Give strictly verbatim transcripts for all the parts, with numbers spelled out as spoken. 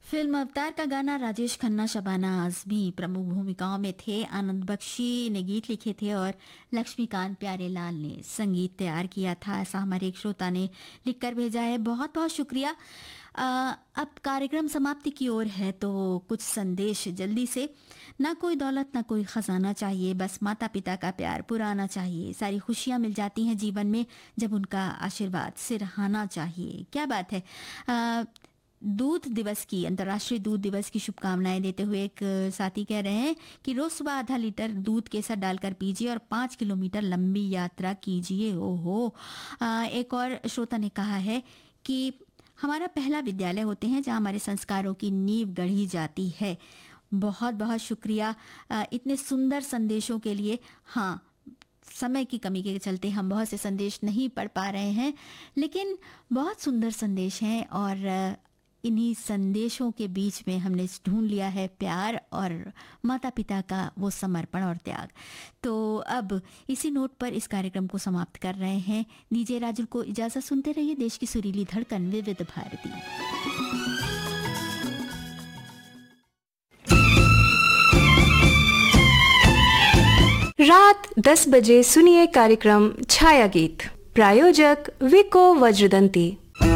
Film अवतार का गाना राजेश खन्ना, शबाना आजमी प्रमुख भूमिकाओं में थे। आनंद बख्शी ने गीत लिखे थे और लक्ष्मीकांत प्यारेलाल ने संगीत तैयार किया था। ऐसा हमारे एक श्रोता ने लिखकर भेजा है, बहुत बहुत शुक्रिया। आ, अब कार्यक्रम समाप्ति की ओर है, तो कुछ संदेश जल्दी से। ना कोई दौलत ना कोई खजाना चाहिए, बस माता पिता का प्यार पुराना चाहिए। सारी खुशियाँ मिल जाती हैं जीवन में जब उनका आशीर्वाद सिरहाना चाहिए। क्या बात है। आ, दूध दिवस की, अंतर्राष्ट्रीय दूध दिवस की शुभकामनाएं देते हुए एक साथी कह रहे हैं कि रोज सुबह आधा लीटर दूध केसर डालकर पीजिए और पाँच किलोमीटर लंबी यात्रा कीजिए। ओहो। आ, एक और श्रोता ने कहा है कि हमारा पहला विद्यालय होते हैं जहां हमारे संस्कारों की नींव गढ़ी जाती है। बहुत बहुत शुक्रिया आ, इतने सुंदर संदेशों के लिए। हाँ, समय की कमी के चलते हम बहुत से संदेश नहीं पढ़ पा रहे हैं, लेकिन बहुत सुंदर संदेश हैं और इन्हीं संदेशों के बीच में हमने ढूंढ लिया है प्यार और माता पिता का वो समर्पण और त्याग। तो अब इसी नोट पर इस कार्यक्रम को समाप्त कर रहे हैं। दीजिए राजुल को इजाजत। सुनते रहिए देश की सुरीली धड़कन विविध भारती। रात दस बजे सुनिए कार्यक्रम छाया गीत। प्रायोजक विको वज्रदंती।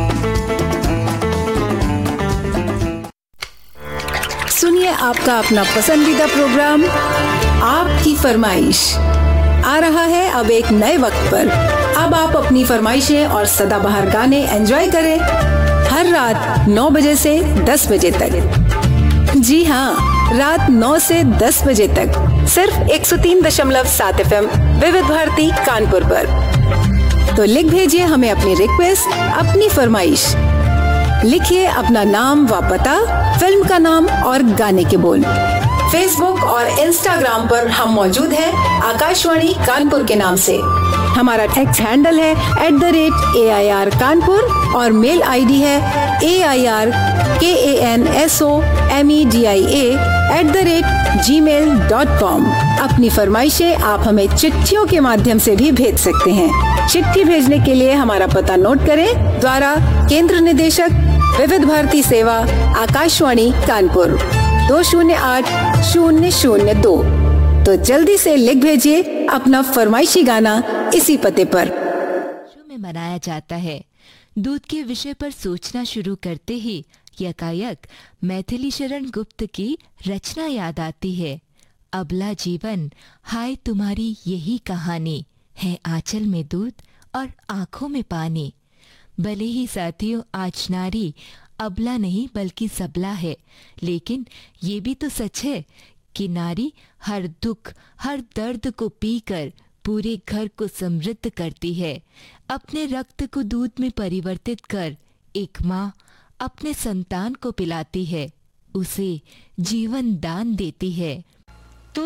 सुनिए आपका अपना पसंदीदा प्रोग्राम आपकी फरमाइश आ रहा है अब एक नए वक्त पर। अब आप अपनी फरमाइशें और सदाबहार गाने एंजॉय करें हर रात नौ बजे से दस बजे तक। जी हाँ, रात नौ से दस बजे तक सिर्फ एक सौ तीन दशमलव सात एफ एम विविध भारती कानपुर पर। तो लिख भेजिए हमें अपनी रिक्वेस्ट, अपनी फरमाइश। लिखिए अपना नाम व पता, फिल्म का नाम और गाने के बोल। फेसबुक और इंस्टाग्राम पर हम मौजूद हैं आकाशवाणी कानपुर के नाम से। हमारा टेक्स्ट हैंडल है at the rate A I R Kanpur और मेल आईडी है ए आई आर के A N S O M E D I A at the rate ji mail dot com. अपनी फरमाइशें आप हमें चिट्ठियों के माध्यम से भी भेज सकते हैं। चिट्ठी भेजने के लिए हमारा पता नोट करें। द्वारा केंद्र निदेशक विविध भारती सेवा, आकाशवाणी कानपुर, दो शून्य आठ शून्य शून्य दो। तो जल्दी से लिख भेजिए अपना फरमाइशी गाना इसी पते पर। में मनाया जाता है। दूध के विषय पर सोचना शुरू करते ही यकायक मैथिली शरण गुप्त की रचना याद आती है। अबला जीवन हाय तुम्हारी यही कहानी है, आंचल में दूध और आंखों में पानी। भले ही साथियों आज नारी अबला नहीं बल्कि सबला है, लेकिन ये भी तो सच है कि नारी हर दुख हर दर्द को पीकर पूरे घर को समृद्ध करती है। अपने रक्त को दूध में परिवर्तित कर एक माँ अपने संतान को पिलाती है, उसे जीवन दान देती है।